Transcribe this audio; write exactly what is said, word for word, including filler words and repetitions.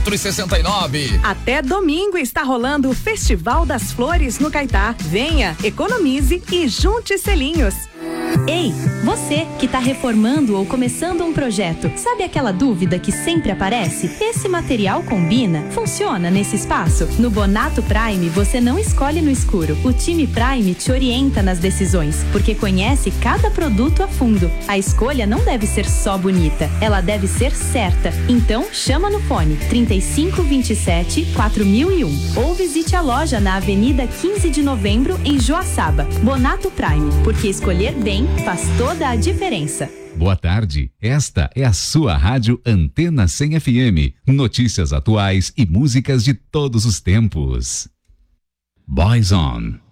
quatro e sessenta e nove. Até domingo está rolando o Festival das Flores no Caetá. Venha, economize e junte selinhos. Ei, você que está reformando ou começando um projeto, sabe aquela dúvida que sempre aparece? Esse material combina? Funciona nesse espaço? No Bonato Prime você não escolhe no escuro. O time Prime te orienta nas decisões, porque conhece cada produto a fundo. A escolha não deve ser só bonita, ela deve ser certa. Então chama no fone trinta e cinco, vinte e sete, quatro mil e um ou visite a loja na Avenida quinze de Novembro em Joaçaba. Bonato Prime, porque escolher bem faz toda a diferença. Boa tarde, esta é a sua rádio Antena cem F M. Notícias atuais e músicas de todos os tempos. Boys On.